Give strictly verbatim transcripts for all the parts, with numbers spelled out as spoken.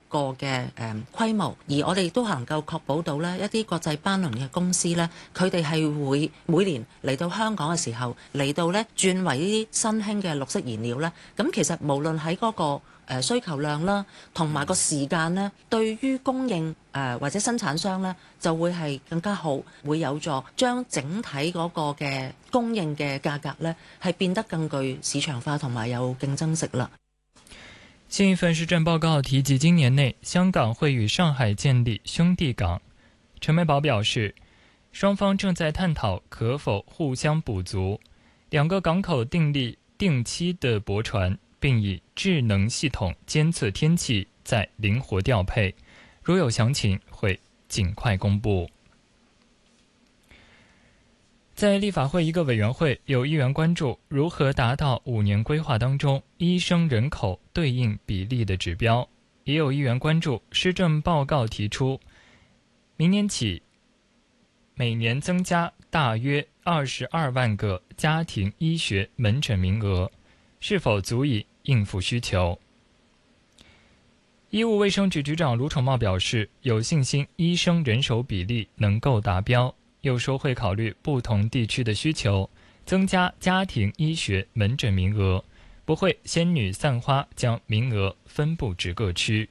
個嘅誒規模，而我哋都能夠確保到呢一啲國際班輪嘅公司呢，佢哋係會每年嚟到香港嘅時候嚟到呢轉為呢啲新興嘅綠色燃料呢。咁其實無論喺嗰個誒需求量啦，同埋個時間呢，對於供應誒或者生產商呢，就會係更加好，會有助將整體嗰個嘅供應嘅價格呢，係變得更具市場化同埋有競爭性啦。 新一份施政報告提及，今年內香港會與上海建立兄弟港。陳美寶表示，雙方正在探討可否互相補足，兩個港口訂立定期的駁船，並以智能系統監測天氣，再靈活調配。如有詳情，會盡快公布。在立法會一個委員會，有議員關注如何達到五年規劃當中醫生人口對應比例的指標，也有議員關注施政報告提出明年起每年增加大約二十二萬個家庭醫學門診名額，是否足以應付需求。醫務衛生局局長盧寵茂表示，有信心醫生人手比例能夠達標，又說會考慮不同地區的需求，增加家庭醫學門診名額，不會仙女散花將名額分布至各區。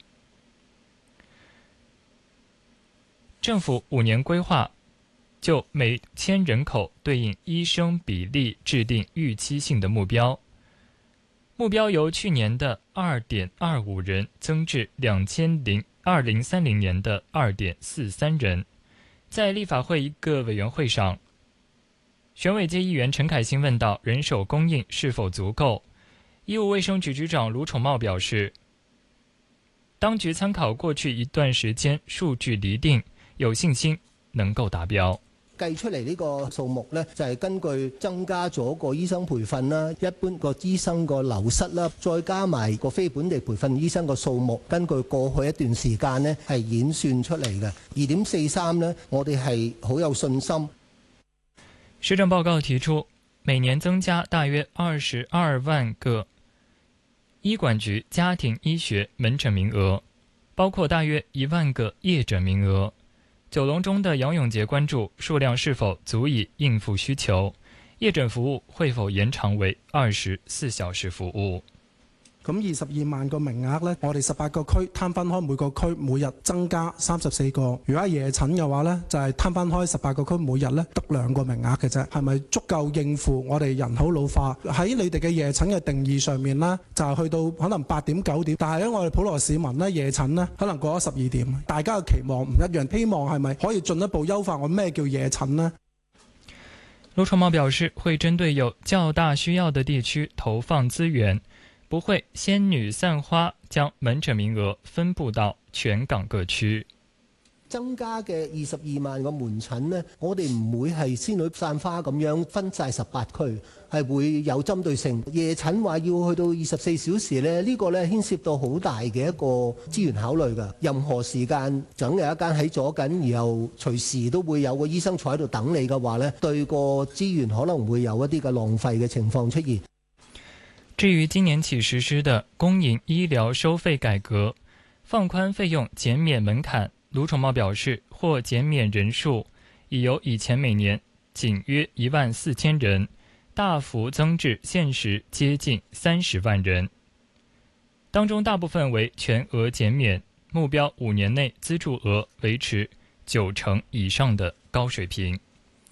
政府五年規劃就每千人口對應醫生比例制定預期性的目標，目標由去年的 二點二五 人增至二零三零年的 二點四三 人。在立法會一個委員會上，選委界議員陳凱欣問到人手供應是否足夠，醫務衛生局局長盧寵茂表示，當局參考過去一段時間數據釐定，有信心能夠達標。 計出嚟呢個數目呢，就係根據增加咗個醫生培訓啦，一般個醫生個流失啦，再加埋個非本地培訓醫生個數目，根據過去一段時間呢係演算出嚟嘅。二點四三呢，我哋係好有信心。 施政報告提出，每年增加大約二十二萬個醫管局家庭醫學門診名額，包括大約一萬個業診名額。九龍中的楊永杰關注數量是否足以應付需求，夜診服務會否延長為二十四小時服務。 咁二十二萬個名額呢，我哋十八個區攤分開，每個區每日增加三十四個。如果係夜診嘅話呢，就係攤分開十八個區，每日呢得兩個名額嘅啫。係咪足夠應付我哋人口老化？喺你哋嘅夜診嘅定義上面呢，就係去到可能八點九點，但係喺我哋普羅市民呢，夜診呢可能過咗十二點。大家嘅期望唔一樣，希望係咪可以進一步優化我咩叫夜診呢？ 盧寵茂表示，會針對有較大需要的地區投放資源，不會仙女散花將門診名額分布到全港各區。 增加嘅二十二萬個門診呢，我哋唔會係仙女散花咁樣分晒十八區，係會有針對性。夜診話要去到二十四小時呢，呢個呢牽涉到好大嘅一個資源考慮㗎。任何時間總有一間喺左緊，然後隨時都會有個醫生坐喺度等你嘅話呢，對個資源可能會有一啲嘅浪費嘅情況出現。 至於今年起實施的公營醫療收費改革，放寬費用減免門檻，盧寵茂表示，或減免人數已由以前每年僅約一萬四千人，大幅增至現時接近三十萬人。當中大部分為全額減免，目標五年內資助額維持九成以上的高水平。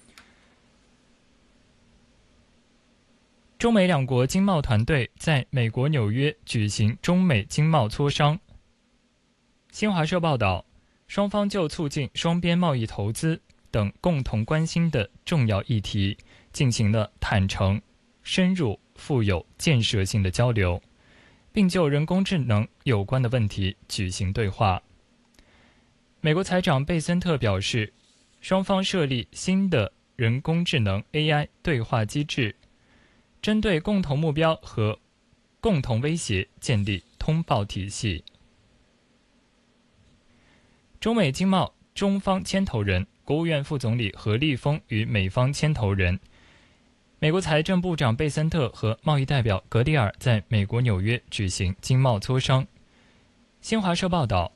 中美兩國經貿團隊在美國紐約舉行中美經貿磋商。新華社報道，雙方就促進雙邊貿易投資等共同關心的重要議題進行了坦誠、深入、富有建設性的交流，並就人工智能有關的問題舉行對話。美國財長貝森特表示，雙方設立新的人工智能 A I 對話機制，針對共同目標和共同威脅建立通報體系。中美經貿中方牽頭人、國務院副總理何立峰與美方牽頭人、美國財政部長貝森特和貿易代表格里爾在美國紐約舉行經貿磋商。新華社報道，